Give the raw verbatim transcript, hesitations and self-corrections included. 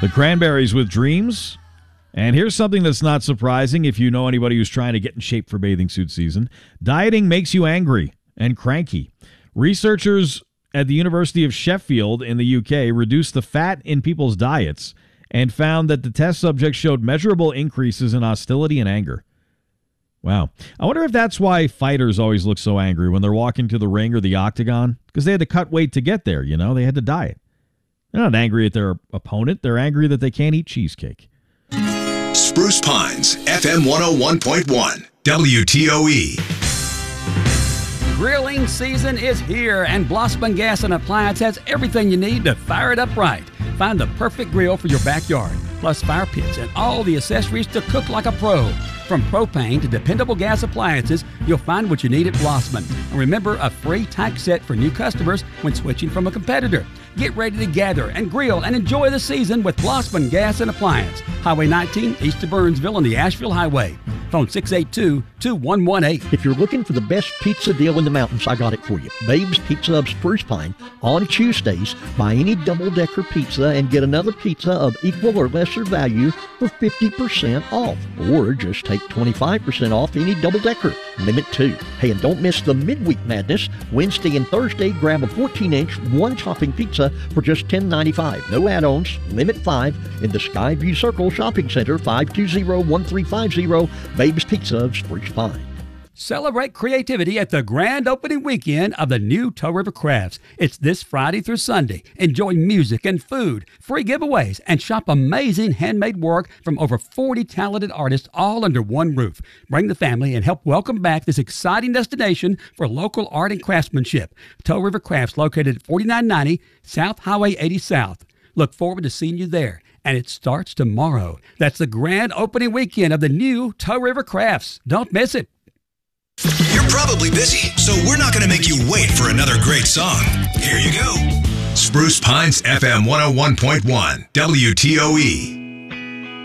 The Cranberries with Dreams. And here's something that's not surprising if you know anybody who's trying to get in shape for bathing suit season. Dieting makes you angry and cranky. Researchers at the University of Sheffield in the U K reduced the fat in people's diets and found that the test subjects showed measurable increases in hostility and anger. Wow. I wonder if that's why fighters always look so angry when they're walking to the ring or the octagon, because they had to cut weight to get there, you know? They had to diet. They're not angry at their opponent. They're angry that they can't eat cheesecake. Spruce Pines, F M one oh one point one, W T O E. Grilling season is here, and Blossman Gas and Appliance has everything you need to fire it up right. Find the perfect grill for your backyard, plus fire pits and all the accessories to cook like a pro. From propane to dependable gas appliances, you'll find what you need at Blossman. And remember, a free tank set for new customers when switching from a competitor. Get ready to gather and grill and enjoy the season with Blossman Gas and Appliance. Highway nineteen, east of Burnsville on the Asheville Highway. Phone six eight two, two one one eight. If you're looking for the best pizza deal in the mountains, I got it for you. Babe's Pizza of Spruce Pine. On Tuesdays, buy any double-decker pizza and get another pizza of equal or lesser value for fifty percent off. Or just take twenty-five percent off any double-decker. Limit two. Hey, and don't miss the midweek madness. Wednesday and Thursday, grab a fourteen inch, one-topping pizza for just ten ninety-five. No add-ons. Limit five in the Skyview Circle Shopping Center, five two zero, one three five zero. Babe's Pizza of Spruce Pine. Celebrate creativity at the grand opening weekend of the new Toe River Crafts. It's this Friday through Sunday. Enjoy music and food, free giveaways, and shop amazing handmade work from over forty talented artists all under one roof. Bring the family and help welcome back this exciting destination for local art and craftsmanship. Toe River Crafts, located at forty-nine ninety South Highway eighty South. Look forward to seeing you there. And it starts tomorrow. That's the grand opening weekend of the new Toe River Crafts. Don't miss it. You're probably busy, so we're not going to make you wait for another great song. Here you go. Spruce Pines, F M one oh one point one, W T O E.